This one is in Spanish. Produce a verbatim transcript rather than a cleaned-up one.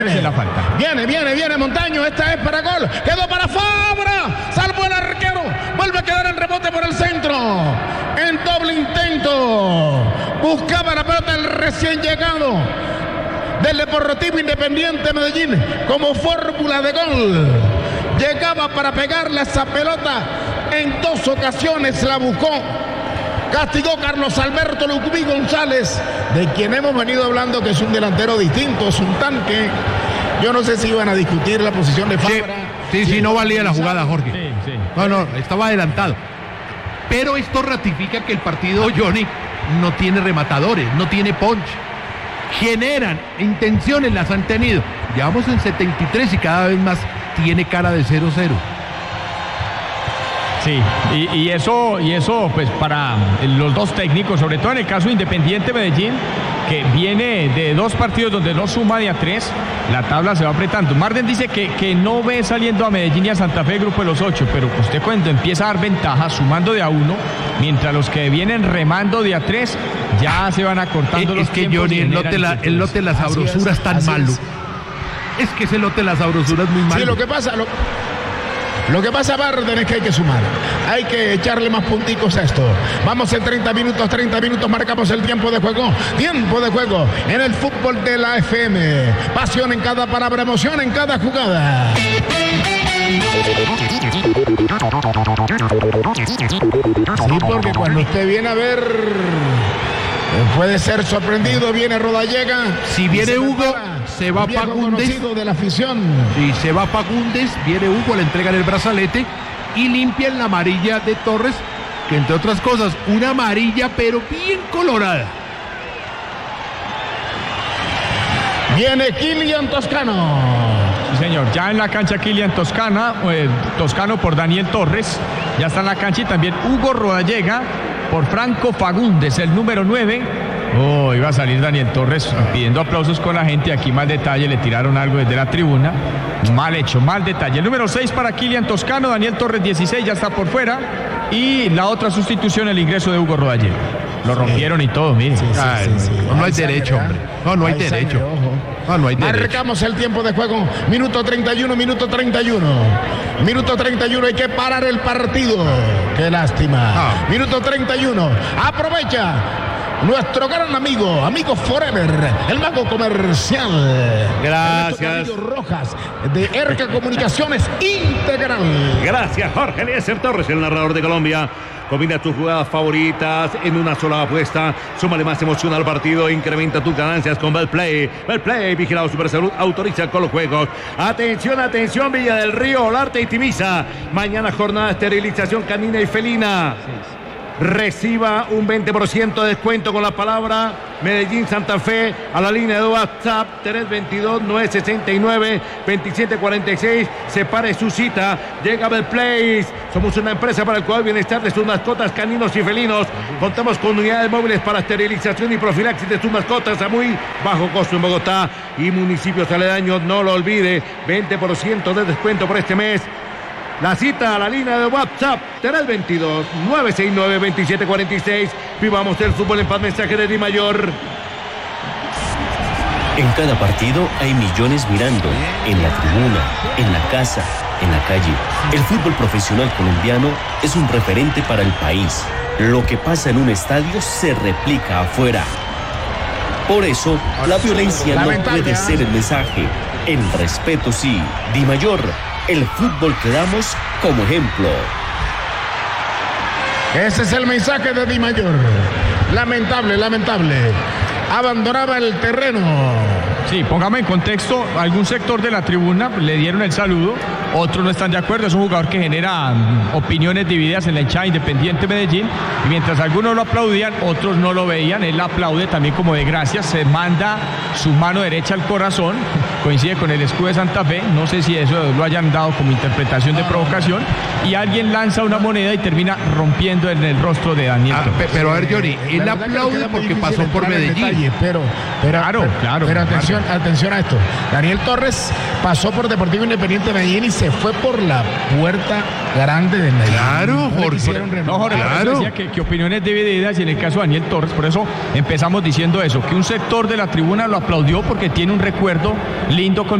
La falta. Viene, viene, viene Montaño, esta es para gol, quedó para Fabra, salvó el arquero, vuelve a quedar en rebote por el centro, en doble intento, buscaba la pelota el recién llegado del Deportivo Independiente Medellín como fórmula de gol, llegaba para pegarle esa pelota, en dos ocasiones la buscó, castigó Carlos Alberto Lucumí González, de quien hemos venido hablando que es un delantero distinto, es un tanque. Yo no sé si iban a discutir la posición de Fabra. Sí, sí, sí, no valía la jugada, Jorge. Sí, sí. No, no, estaba adelantado. Pero esto ratifica que el partido, Johnny, no tiene rematadores, no tiene punch. Generan, intenciones las han tenido. Llevamos en setenta y tres y cada vez más tiene cara de cero cero. Sí, y, y eso, y eso pues para los dos técnicos, sobre todo en el caso de Independiente Medellín, que viene de dos partidos donde no suma de a tres, la tabla se va apretando. Marden dice que, que no ve saliendo a Medellín y a Santa Fe el grupo de los ocho, pero usted cuando empieza a dar ventaja sumando de a uno, mientras los que vienen remando de a tres, ya se van acortando es, los es que tiempos. Johnny, el lote, la, el lote de la sabrosura es, es tan malo. Es. es que ese lote de la sabrosura es muy malo. Sí, lo que pasa... Lo... Lo que pasa, Barden, es que hay que sumar. Hay que echarle más punticos a esto. Vamos en treinta minutos, treinta minutos, marcamos el tiempo de juego. Tiempo de juego en el fútbol de la F M. Pasión en cada palabra, emoción en cada jugada. Sí, porque cuando usted viene a ver... puede ser sorprendido, viene Rodallega. Si viene Hugo, se va Fagundes. De la afición. Si se va Fagundes, viene Hugo, le entregan el brazalete y limpian la amarilla de Torres, que entre otras cosas, una amarilla pero bien colorada. Viene Kylian Toscano. Sí, señor, ya en la cancha Kylian Toscana, eh, Toscano por Daniel Torres, ya está en la cancha y también Hugo Rodallega por Franco Fagundes, el número nueve. Oh, iba a salir Daniel Torres pidiendo aplausos con la gente. Aquí mal detalle, le tiraron algo desde la tribuna. Mal hecho, mal detalle. El número seis para Kylian Toscano, Daniel Torres dieciséis, ya está por fuera. Y la otra sustitución, el ingreso de Hugo Rodallega. Lo rompieron sí. y todo, miren. Sí, sí, Ay, sí, sí. No, no hay derecho, hombre. No, no hay, hay derecho. Sangre, no, no hay derecho. Marcamos el tiempo de juego. Minuto treinta y uno, minuto treinta y uno. Minuto treinta y uno, hay que parar el partido. Qué lástima. Ah. Minuto treinta y uno. Aprovecha nuestro gran amigo, amigo Forever, el mago comercial. Gracias. Rojas, de Erca Comunicaciones Integral. Gracias, Jorge Eliezer Torres, el narrador de Colombia. Combina tus jugadas favoritas en una sola apuesta. Súmale más emoción al partido. Incrementa tus ganancias con Betplay. Betplay, vigilado Supersalud, autoriza con los juegos. Atención, atención, Villa del Río, Olarte y Timiza. Mañana jornada de esterilización canina y felina. Reciba un veinte por ciento de descuento con la palabra Medellín Santa Fe a la línea de WhatsApp tres veintidós, nueve sesenta y nueve, veintisiete cuarenta y seis. Separe su cita. Llega Betplay. Somos una empresa para el cuidado y bienestar de sus mascotas caninos y felinos. Contamos con unidades móviles para esterilización y profilaxis de sus mascotas a muy bajo costo en Bogotá y municipios aledaños. No lo olvide, veinte por ciento de descuento por este mes. La cita a la línea de WhatsApp tres veintidós, nueve sesenta y nueve, veintisiete cuarenta y seis. Vivamos el fútbol en paz. Mensaje de Di Mayor. En cada partido hay millones mirando, en la tribuna, en la casa, en la calle. El fútbol profesional colombiano es un referente para el país. Lo que pasa en un estadio se replica afuera. Por eso, la violencia no puede ser el mensaje. El respeto sí. Di Mayor. El fútbol que damos como ejemplo. Ese es el mensaje de Di Mayor. Lamentable, lamentable. Abandonaba el terreno. Sí, póngame en contexto, algún sector de la tribuna le dieron el saludo, otros no están de acuerdo, es un jugador que genera um, opiniones divididas en la hinchada Independiente Medellín, y mientras algunos lo aplaudían, otros no lo veían, él aplaude también como de gracias, se manda su mano derecha al corazón, coincide con el escudo de Santa Fe, no sé si eso lo hayan dado como interpretación de provocación, y alguien lanza una moneda y termina rompiendo en el rostro de Daniel. Ah, pero a ver, Johnny, él aplaude porque pasó por Medellín. Detalle, pero, pero, claro, pero, claro. Pero atención, atención a esto. Daniel Torres pasó por Deportivo Independiente Medellín y se fue por la puerta grande de Medellín. Claro, No le Jorge. quisieron No, renovar. Jorge, por eso Claro. decía que, que opiniones divididas y en el caso de Daniel Torres, por eso empezamos diciendo eso, que un sector de la tribuna lo aplaudió porque tiene un recuerdo lindo con